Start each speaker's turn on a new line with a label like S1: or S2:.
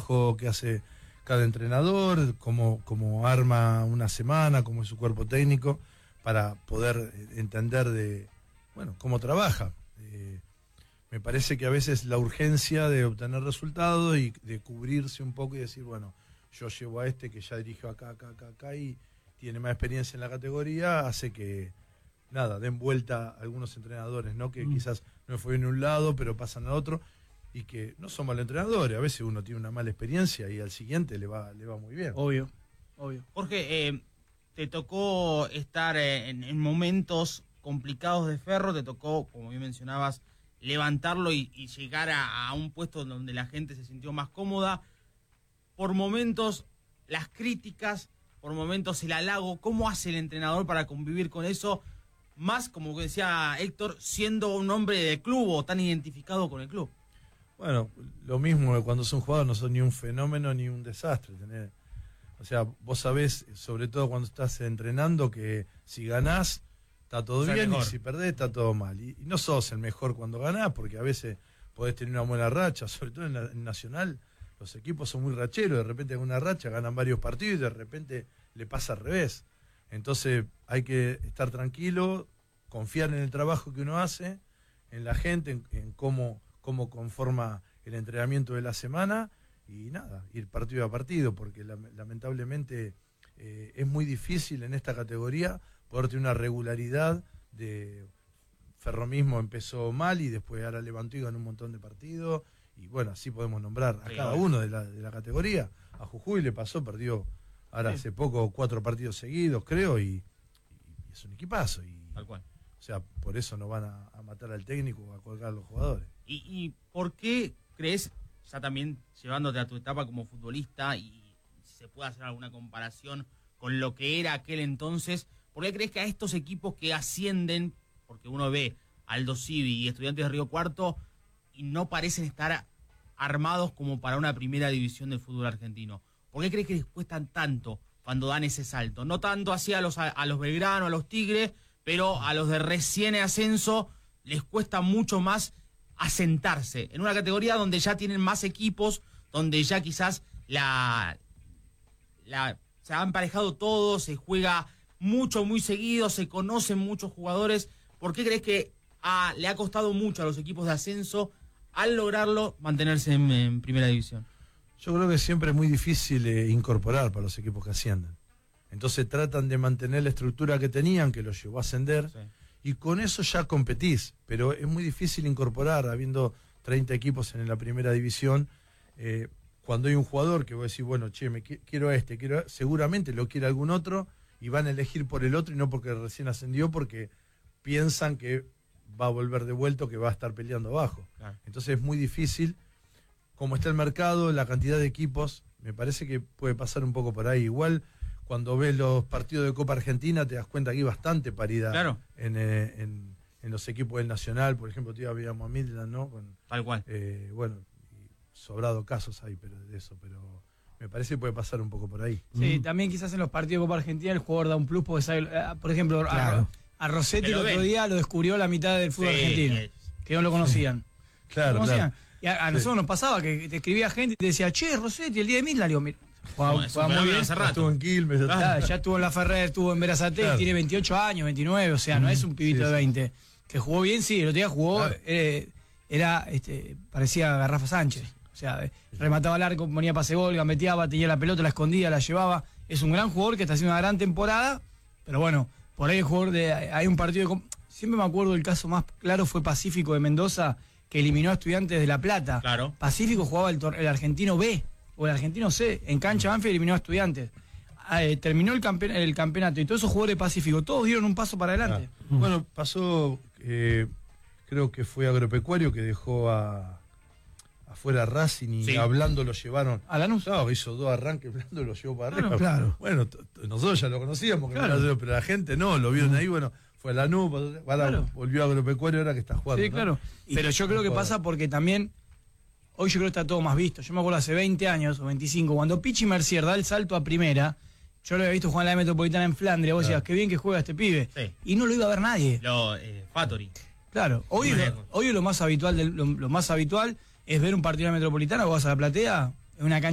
S1: trabajo que hace cada entrenador, cómo arma una semana, cómo es su cuerpo técnico, para poder entender cómo trabaja. Me parece que a veces la urgencia de obtener resultados y de cubrirse un poco y decir, bueno, yo llevo a este que ya dirigió acá y tiene más experiencia en la categoría, hace que, den vuelta algunos entrenadores, ¿no? Que quizás no fue en un lado, pero pasan a otro, y que no son malos entrenadores. A veces uno tiene una mala experiencia y al siguiente le va muy bien.
S2: Obvio.
S3: Jorge, te tocó estar en momentos complicados de Ferro, te tocó, como bien mencionabas, levantarlo y llegar a un puesto donde la gente se sintió más cómoda. Por momentos, las críticas, por momentos el halago, ¿cómo hace el entrenador para convivir con eso? Más, como decía Héctor, siendo un hombre de club o tan identificado con el club.
S1: Bueno, lo mismo que cuando sos un jugador, no sos ni un fenómeno ni un desastre. O sea, vos sabés, sobre todo cuando estás entrenando, que si ganás, está todo bien, y si perdés, está todo mal. Y no sos el mejor cuando ganás, porque a veces podés tener una buena racha, sobre todo en Nacional. Los equipos son muy racheros, de repente en una racha ganan varios partidos y de repente le pasa al revés. Entonces hay que estar tranquilo, confiar en el trabajo que uno hace, en la gente, en cómo conforma el entrenamiento de la semana y ir partido a partido, porque lamentablemente es muy difícil en esta categoría poder tener una regularidad. Ferro mismo empezó mal y después ahora levantó y ganó un montón de partidos. Y bueno, así podemos nombrar a cada uno de la categoría. A Jujuy le pasó, perdió hace poco 4 partidos seguidos, creo, y es un equipazo.
S3: Tal cual.
S1: O sea, por eso no van a matar al técnico o a colgar a los jugadores.
S3: ¿Y por qué crees, ya también llevándote a tu etapa como futbolista, y si se puede hacer alguna comparación con lo que era aquel entonces, por qué crees que a estos equipos que ascienden, porque uno ve Aldo Civi y Estudiantes de Río Cuarto, y no parecen estar armados como para una primera división del fútbol argentino? ¿Por qué crees que les cuestan tanto cuando dan ese salto? No tanto así a los Belgrano, a los Tigres, pero a los de recién ascenso les cuesta mucho más asentarse en una categoría donde ya tienen más equipos, donde ya quizás se ha emparejado todo, se juega mucho, muy seguido, se conocen muchos jugadores. ¿Por qué crees que le ha costado mucho a los equipos de ascenso, al lograrlo, mantenerse en primera división?
S1: Yo creo que siempre es muy difícil incorporar para los equipos que ascienden. Entonces tratan de mantener la estructura que tenían, que los llevó a ascender, sí, y con eso ya competís. Pero es muy difícil incorporar, habiendo 30 equipos en la primera división, cuando hay un jugador que vos decís, bueno, quiero seguramente lo quiere algún otro, y van a elegir por el otro y no porque recién ascendió, porque piensan que va a volver de vuelta, que va a estar peleando abajo. Claro. Entonces es muy difícil. Como está el mercado, la cantidad de equipos, me parece que puede pasar un poco por ahí. Igual, cuando ves los partidos de Copa Argentina, te das cuenta que hay bastante paridad. Claro. En los equipos del Nacional. Por ejemplo, veíamos a Midland, ¿no?
S3: Tal cual.
S1: Bueno, sobrado casos hay pero me parece que puede pasar un poco por ahí.
S2: Sí, también quizás en los partidos de Copa Argentina el jugador da un plus porque sabe, por ejemplo, claro, a Rossetti el otro día lo descubrió la mitad del fútbol argentino, que no lo conocían.
S1: Claro,
S2: claro. Y a nosotros nos pasaba que te escribía gente y te decía, che, Rossetti, el día de Midland, le digo, mira, juega muy bien.
S1: Estuvo en Quilmes.
S2: Ya estuvo en La Ferrer, estuvo en Berazategui, claro, tiene 28 años, 29, o sea, no es un pibito de 20. Que jugó bien, sí, el otro día jugó, claro, parecía Garrafa Sánchez. O sea, remataba al arco, ponía pase gol, gambeteaba, tenía la pelota, la escondía, la llevaba. Es un gran jugador que está haciendo una gran temporada, pero bueno, por ahí el jugador hay un partido siempre me acuerdo, el caso más claro fue Pacífico de Mendoza, que eliminó a Estudiantes de La Plata. Claro. Pacífico jugaba el argentino B o el argentino C, en cancha Banfield eliminó a Estudiantes. Terminó el campeonato y todos esos jugadores de Pacífico, todos dieron un paso para adelante.
S1: Bueno, pasó, creo que fue Agropecuario que dejó afuera Racing y sí, hablando lo llevaron
S2: a Lanús.
S1: No, hizo 2 arranques, hablando lo llevó para arriba.
S2: Claro.
S1: Bueno, nosotros ya lo conocíamos, claro, pero la gente no, lo vieron ahí, bueno, fue a Lanús, claro, volvió a Agropecuario ahora que está jugando.
S2: Sí, claro. ¿No? Pero yo creo que pasa porque también, hoy yo creo que está todo más visto. Yo me acuerdo hace 20 años o 25, cuando Pichi Mercier da el salto a primera, yo lo había visto jugar en la Metropolitana en Flandria, vos decías, qué bien que juega este pibe. Sí. Y no lo iba a ver nadie.
S3: Fattori.
S2: Claro, hoy lo más habitual es ver un partido en la Metropolitana, vos vas a la platea, en una cancha